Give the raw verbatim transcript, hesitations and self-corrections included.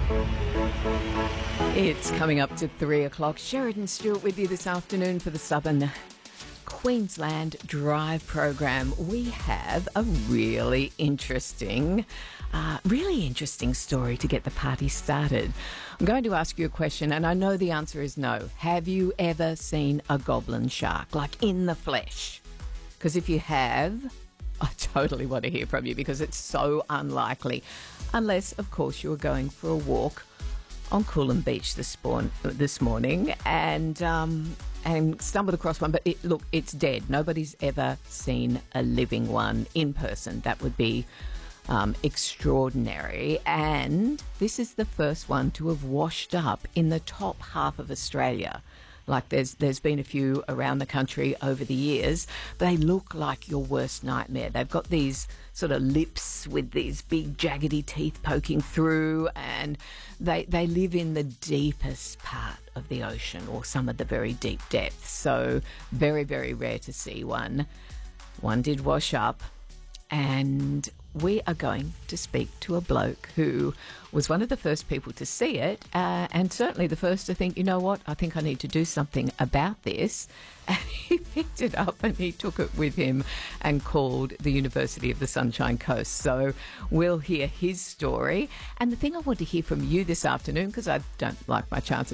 It's coming up to three o'clock. Sheridan Stewart with you this afternoon for the Southern Queensland Drive program. We have a really interesting, uh, really interesting story to get the party started. I'm going to ask you a question, and I know the answer is no. Have you ever seen a goblin shark, like in the flesh? Because if you have, I totally want to hear from you because it's so unlikely. Unless, of course, you were going for a walk on Coolum Beach this, spawn, this morning and um, and stumbled across one. But it, look, it's dead. Nobody's ever seen a living one in person. That would be um, extraordinary. And this is the first one to have washed up in the top half of Australia. Like there's there's been a few around the country over the years. They look like your worst nightmare. They've got these sort of lips with these big jaggedy teeth poking through, and they they live in the deepest part of the ocean or some of the very deep depths. So very, very rare to see one. One did wash up, and we are going to speak to a bloke who was one of the first people to see it uh, and certainly the first to think, you know what, I think I need to do something about this. And he picked it up and he took it with him and called the University of the Sunshine Coast. So we'll hear his story. And the thing I want to hear from you this afternoon, because I don't like my chances